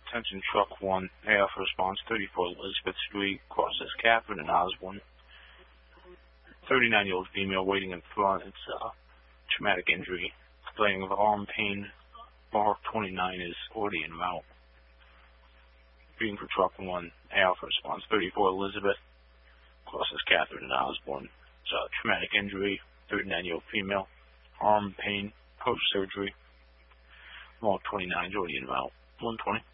Attention truck 1, AF response 34 Elizabeth Street, crosses Catherine and Osborne. 39-year-old female waiting in front. It's traumatic injury, complaining of arm pain. Mark 29 is already en route. Reading for truck 1, AF response 34 Elizabeth, crosses Catherine and Osborne. It's traumatic injury, 39-year-old female, arm pain, post-surgery. Mark 29 is already en route. 120.